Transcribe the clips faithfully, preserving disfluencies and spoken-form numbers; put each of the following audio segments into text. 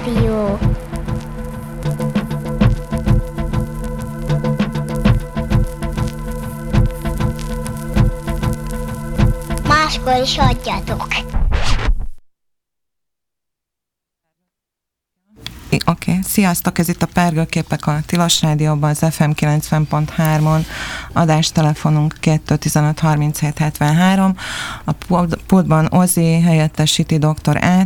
Rádió. Máskor is adjatok. Oké, okay. Sziasztok, ez itt a Pergőképek a Tilos Rádióban, az ef em kilencven pont hármon, adástelefonunk kettő tizenöt harminchét hetvenhárom, a pultban Ozi helyettesíti doktor Át,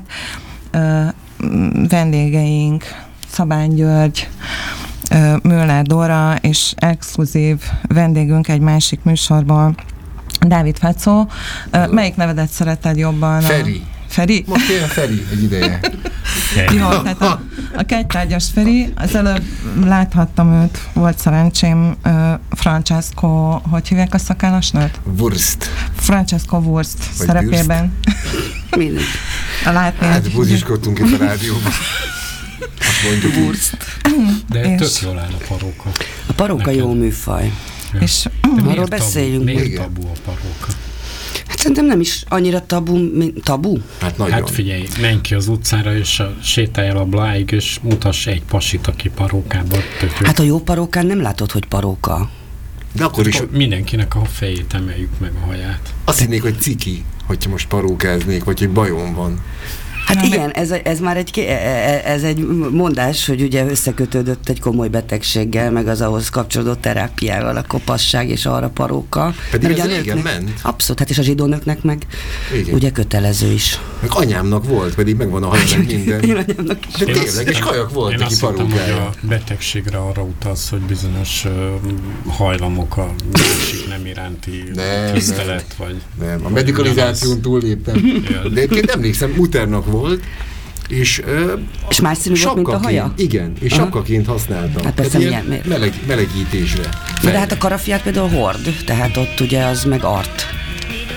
vendégeink Szabány György, Müller Dóra, és exkluzív vendégünk egy másik műsorban, Dávid Facó. Melyik nevedet szereted jobban? Feri. Feri? Most ilyen Feri egy ideje. Jó, tehát a, a kegytárgyas Feri, az előbb láthattam őt, volt szerencsém, uh, Francesco, hogy hívják a szakállas nőt? Wurst. Francesco Wurst Vagy szerepében. Mindegy. Látni. Hát buziskodtunk itt a rádióban. Azt mondjuk Wurst. De tök jól áll a paróka. A paróka Neked. Jó műfaj. Ja. És arról beszéljünk. Miért Igen. tabu a paróka? Hát szerintem nem is annyira tabu, mint tabu. Hát nagyon. Hát figyelj, menj ki az utcára, és a, sétálj el a Bláig, és mutass egy pasit, aki parókában. Hát a jó parókán nem látod, hogy paróka. De akkor is mindenkinek a fejét emeljük meg a haját. azt hinnék, hogy ciki, hogyha most parókáznék, vagy hogy bajom van. Hát na, igen, ez, ez már egy, ez egy mondás, hogy ugye összekötődött egy komoly betegséggel, meg az ahhoz kapcsolódó terápiával, a kopasság és arra paróka. Pedig Mert ez ugye a régen nőknek, ment. abszolút, hát és a zsidó nőknek meg Igen. ugye kötelező is. Meg anyámnak volt, pedig megvan a hajának minden. Én anyámnak is. De tényleg, és kajak volt Én neki azt hittem, hogy parókája. a betegségre arra utalsz, hogy bizonyos uh, hajlamok a másik nem iránti Nem, tisztelet, vagy... Nem, a medikalizáción túlléptem. De egyébként emlékszem, Muternak volt, és, ö, És más színű volt, mint a haja? Igen, és Aha. sapkaként használtam. Hát persze, Tehát ilyen milyen- miért? meleg, melegítésre. De hát a karafiát például hord, tehát ott ugye az meg art.